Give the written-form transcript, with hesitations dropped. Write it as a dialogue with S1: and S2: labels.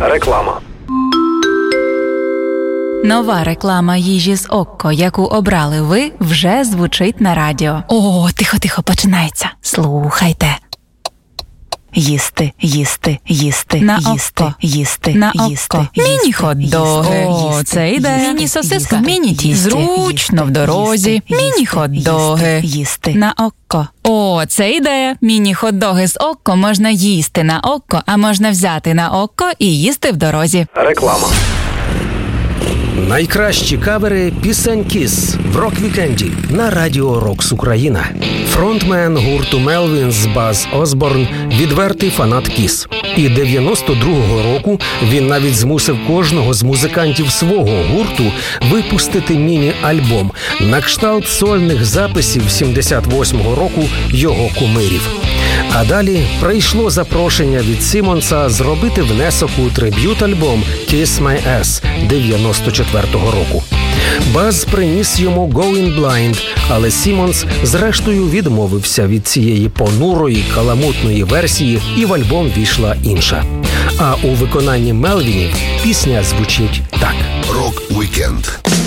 S1: Реклама.
S2: Нова реклама їжі з Окко, яку обрали ви, вже звучить на радіо. О, тихо, починається. Слухайте. Їсти, їсти, їсти, на
S3: їсти,
S2: Окко.
S3: їсти,
S2: На
S3: їсти,
S2: Окко.
S3: їсти,
S2: Міні-хот-доги.
S3: їсти,
S2: О, це йде.
S3: їсти,
S2: Міні-сосиска в
S3: їсти,
S2: міні-тісті.
S3: їсти,
S2: Зручно в дорозі.
S3: їсти,
S2: Міні-хот-доги.
S3: їсти.
S2: На Окко. О, це ідея. Міні-хот-доги з Окко можна їсти на Окко, а можна взяти на Окко і їсти в дорозі.
S1: Реклама.
S4: Найкращі кавери пісень Kiss в рок-вікенді на Радіо Рокс Україна. Фронтмен гурту Melvins Баз Осборн – відвертий фанат Kiss. І 92-го року він навіть змусив кожного з музикантів свого гурту випустити міні-альбом на кшталт сольних записів 78-го року його кумирів. А далі прийшло запрошення від Сімонса зробити внесок у триб'ют-альбом «Kiss My Ass» 94-го року. Баз приніс йому «Going Blind», але Сімонс зрештою відмовився від цієї понурої, каламутної версії, і в альбом війшла інша. А у виконанні Мелвінів пісня звучить так.
S5: Рок-вікенд.